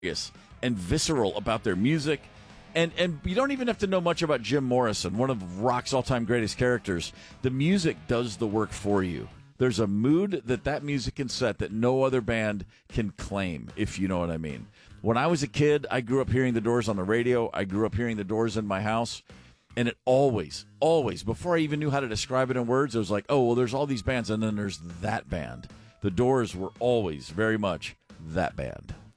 and visceral about their music. And you don't even have to know much about Jim Morrison, one of rock's all-time greatest characters. The music does the work for you. There's a mood that music can set that no other band can claim, if you know what I mean. When I was a kid, I grew up hearing the Doors on the radio. I grew up hearing the Doors in my house. And it always, before I even knew how to describe it in words, it was like, oh, well, there's all these bands, and then there's that band. The Doors were always very much that band.